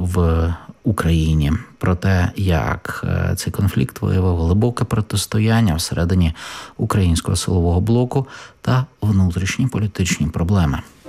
в Україні, про те, як цей конфлікт виявив глибоке протистояння всередині українського силового блоку та внутрішні політичні проблеми.